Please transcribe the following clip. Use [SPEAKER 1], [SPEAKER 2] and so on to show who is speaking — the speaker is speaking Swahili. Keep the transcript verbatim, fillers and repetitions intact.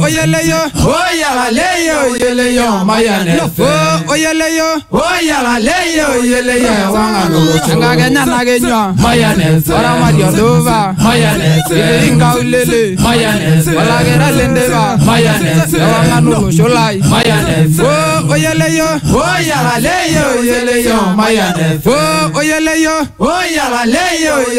[SPEAKER 1] oyele yo,
[SPEAKER 2] oyala leyo oyele yo mayane.
[SPEAKER 1] oh oyele yo,
[SPEAKER 2] oyala leyo oyele yo wangano.
[SPEAKER 1] ngage nyana genyo,
[SPEAKER 2] mayane.
[SPEAKER 1] ora madio dova,
[SPEAKER 2] mayane.
[SPEAKER 1] inga ulele,
[SPEAKER 2] mayane.
[SPEAKER 1] wala gera lendeva,
[SPEAKER 2] mayane.
[SPEAKER 1] wangano sholai,
[SPEAKER 2] mayane.
[SPEAKER 1] oh oyele yo,
[SPEAKER 2] oyala leyo oyele yo mayane.
[SPEAKER 1] oh oyele yo,
[SPEAKER 2] oyala leyo